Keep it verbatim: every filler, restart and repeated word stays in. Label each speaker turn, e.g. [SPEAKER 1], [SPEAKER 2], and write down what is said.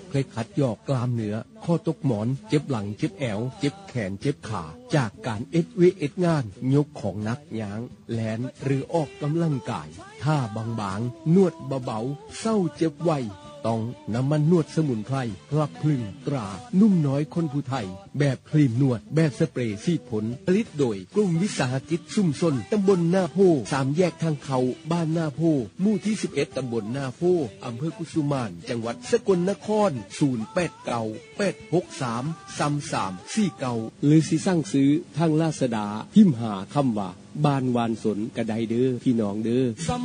[SPEAKER 1] เคล็ดขัดยอกกล้ามเนื้อข้อตกหมอนเจ็บหลังเจ็บแอวเจ็บแขนเจ็บขาจากการเอ็ดเวเอ็ดงานยกของหนักย้างแลนหรือออกกำลังกายท่าบางๆนวดเบาๆเศร้าเจ็บไวต้องน้ำมันนวดสมุนไพรพลับพลึงตรานุ่มน้อยคนผู้ไทยแบบครีมนวดแบบสเปรย์ซีดผลผลิตโดยกลุ่มวิสาหกิจชุมชนตำบลนาโพสามแยกทางเขาบ้านนาโพหมู่ที่สิบเอ็ดตำบลนาโพอำเภอกุสุมานจังหวัดสกลนครศูนย์ แปด เก้า แปด หก สาม สาม สาม สี่ เก้าหรือสิสั่งซื้อทางลาซาด้าพิมพ์หาคำว่าบ้านวานสนกระไดเด้อพี่น้องเด้อ